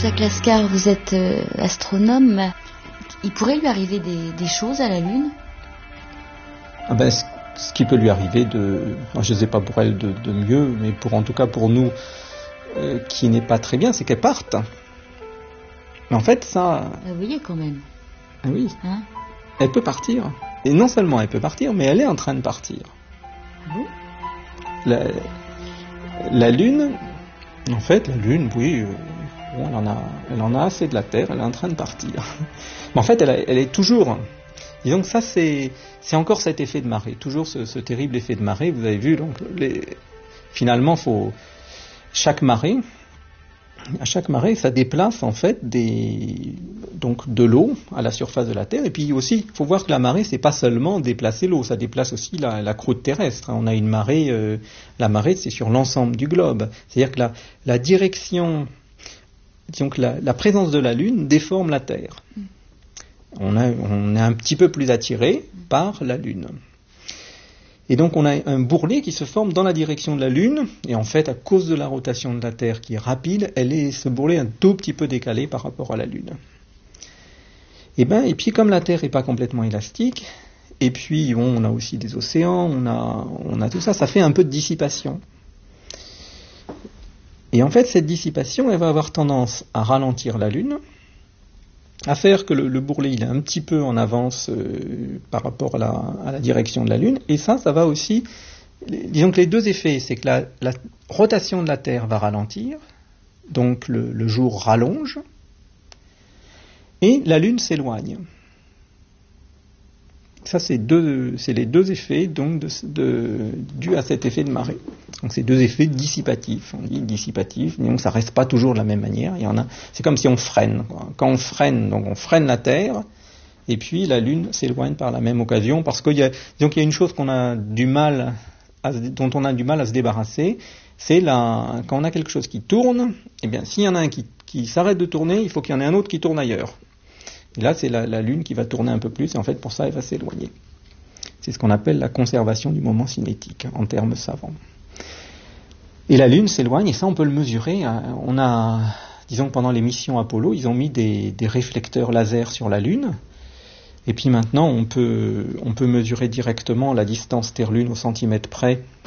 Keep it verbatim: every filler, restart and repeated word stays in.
Jacques Lascar, vous êtes euh, astronome. Il pourrait lui arriver des, des choses à la Lune? Ah ben, ce, ce qui peut lui arriver de, je ne sais pas pour elle de, de mieux, mais pour en tout cas pour nous, euh, qui n'est pas très bien, c'est qu'elle parte. Mais en fait, ça. Vous voyez quand même. Ah oui. Hein? Elle peut partir. Et non seulement elle peut partir, mais elle est en train de partir. Ah bon? La, la Lune, en fait, la Lune, oui, euh, bon, elle, en a, elle en a assez de la Terre, elle est en train de partir. Mais en fait, elle, a, elle est toujours. Disons que ça, c'est, c'est encore cet effet de marée, toujours ce, ce terrible effet de marée. Vous avez vu, donc, les, finalement, faut, chaque marée, à chaque marée, ça déplace en fait des, donc de l'eau à la surface de la Terre. Et puis aussi, il faut voir que la marée, c'est pas seulement déplacer l'eau, ça déplace aussi la, la croûte terrestre. On a une marée, euh, la marée, c'est sur l'ensemble du globe. C'est-à-dire que la, la direction, disons que la, la présence de la Lune déforme la Terre. On, a, on est un petit peu plus attiré par la Lune. Et donc on a un bourrelet qui se forme dans la direction de la Lune, et en fait, à cause de la rotation de la Terre qui est rapide, elle est, ce bourrelet est un tout petit peu décalé par rapport à la Lune. Et, ben, et puis comme la Terre n'est pas complètement élastique, et puis bon, on a aussi des océans, on a, on a tout ça, ça fait un peu de dissipation. Et en fait, cette dissipation, elle va avoir tendance à ralentir la Lune, à faire que le, le bourrelet il est un petit peu en avance euh, par rapport à la, à la direction de la Lune, et ça, ça va aussi, disons que les deux effets, c'est que la, la rotation de la Terre va ralentir, donc le, le jour rallonge, et la Lune s'éloigne. Ça, c'est, deux, c'est les deux effets donc de, de, dus à cet effet de marée. Donc, c'est deux effets dissipatifs. On dit dissipatifs, donc ça reste pas toujours de la même manière. Il y en a. C'est comme si on freine. Quoi. Quand on freine, donc on freine la Terre, et puis la Lune s'éloigne par la même occasion, parce qu'il y a, donc il y a une chose qu'on a du mal, à, dont on a du mal à se débarrasser, c'est la, quand on a quelque chose qui tourne. Eh bien, s'il y en a un qui, qui s'arrête de tourner, il faut qu'il y en ait un autre qui tourne ailleurs. Et là, c'est la, la Lune qui va tourner un peu plus, et en fait, pour ça, elle va s'éloigner. C'est ce qu'on appelle la conservation du moment cinétique, en termes savants. Et la Lune s'éloigne, et ça, on peut le mesurer. On a, disons que pendant les missions Apollo, ils ont mis des, des réflecteurs laser sur la Lune, et puis maintenant, on peut, on peut mesurer directement la distance Terre-Lune au centimètre près